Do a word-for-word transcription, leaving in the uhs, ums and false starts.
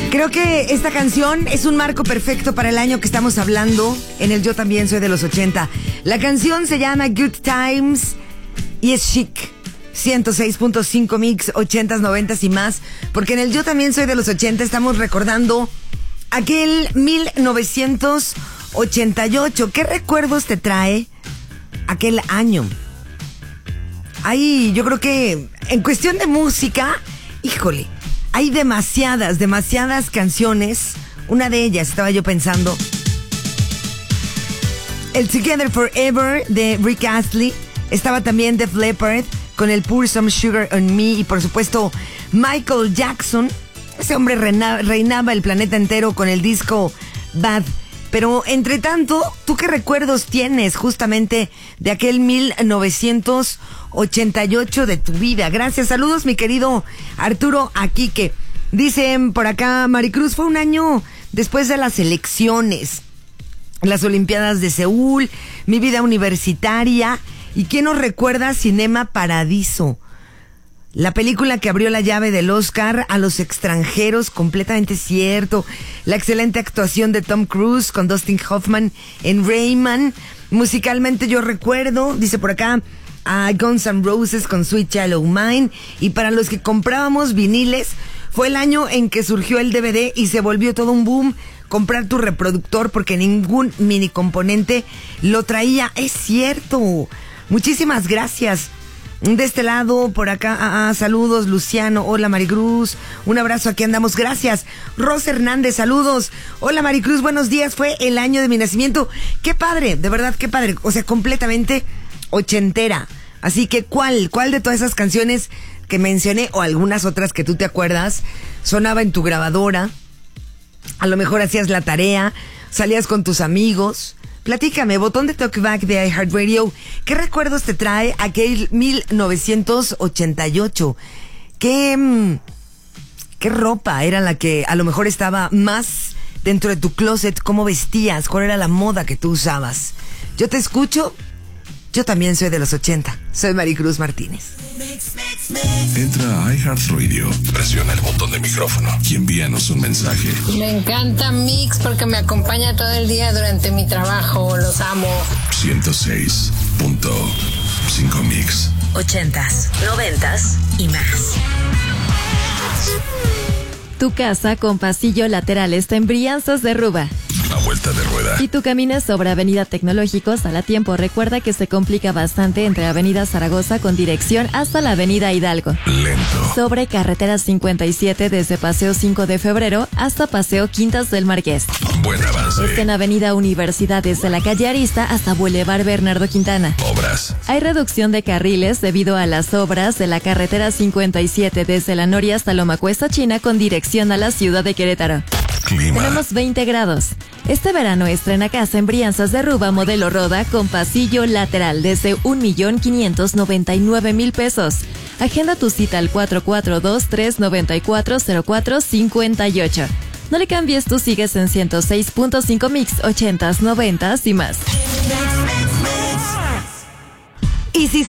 Creo que esta canción es un marco perfecto para el año que estamos hablando. En el Yo También Soy de los ochenta. La canción se llama Good Times y es chic. ciento seis punto cinco mix, ochentas, noventas y más. Porque en el Yo También Soy de los ochenta estamos recordando aquel mil novecientos ochenta y ocho. ¿Qué recuerdos te trae aquel año? Ahí yo creo que en cuestión de música, híjole, hay demasiadas, demasiadas canciones. Una de ellas, estaba yo pensando, el Together Forever de Rick Astley. Estaba también Def Leppard con el Pour Some Sugar on Me. Y por supuesto Michael Jackson. Ese hombre reina, reinaba el planeta entero con el disco Bad. Pero entre tanto, ¿tú qué recuerdos tienes justamente de aquel mil novecientos ochenta y ocho de tu vida? Gracias, saludos mi querido Arturo Aquique. Dicen por acá, Maricruz, fue un año después de las elecciones, las Olimpiadas de Seúl, mi vida universitaria. ¿Y quién nos recuerda? Cinema Paradiso, la película que abrió la llave del Oscar a los extranjeros, completamente cierto. La excelente actuación de Tom Cruise con Dustin Hoffman en Rayman. Musicalmente yo recuerdo, dice por acá, a Guns N' Roses con Sweet Child O' Mine. Y para los que comprábamos viniles, fue el año en que surgió el D V D y se volvió todo un boom comprar tu reproductor porque ningún mini componente lo traía. Es cierto. Muchísimas gracias. De este lado, por acá, ah, ah, saludos, Luciano, hola Maricruz, un abrazo, aquí andamos, gracias. Rosa Hernández, saludos, hola Maricruz, buenos días, fue el año de mi nacimiento. Qué padre, de verdad, qué padre, o sea, completamente ochentera. Así que, ¿cuál, cuál de todas esas canciones que mencioné, o algunas otras que tú te acuerdas, sonaba en tu grabadora? A lo mejor hacías la tarea, salías con tus amigos. Platícame, botón de talkback de iHeartRadio, ¿qué recuerdos te trae aquel mil novecientos ochenta y ocho? ¿Qué, qué ropa era la que a lo mejor estaba más dentro de tu closet? ¿Cómo vestías? ¿Cuál era la moda que tú usabas? Yo te escucho, yo también soy de los ochenta. Soy Maricruz Martínez. Entra a iHeartRadio, presiona el botón de micrófono y envíanos un mensaje. Me encanta Mix porque me acompaña todo el día durante mi trabajo. Los amo. ciento seis punto cinco Mix. Ochentas, noventas y más. Tu casa con pasillo lateral está en Brianzas de Ruba. La vuelta de rueda. Si tú caminas sobre Avenida Tecnológico, sal a tiempo. Recuerda que se complica bastante entre Avenida Zaragoza con dirección hasta la Avenida Hidalgo. Lento. Sobre Carretera cincuenta y siete desde Paseo cinco de febrero hasta Paseo Quintas del Marqués. Buen avance. Está en Avenida Universidad desde la calle Arista hasta Boulevard Bernardo Quintana. Obras. Hay reducción de carriles debido a las obras de la Carretera cincuenta y siete desde La Noria hasta Loma Cuesta China con dirección a la ciudad de Querétaro. Clima. Tenemos veinte grados. Este verano estrena casa en Brianzas de Ruba modelo Roda con pasillo lateral desde un millón quinientos noventa y nueve mil pesos. Agenda tu cita al cuatro cuatro dos, tres nueve cuatro, cero cuatro cinco ocho. No le cambies, tú sigues en ciento seis punto cinco Mix, ochentas, noventas y más. Y si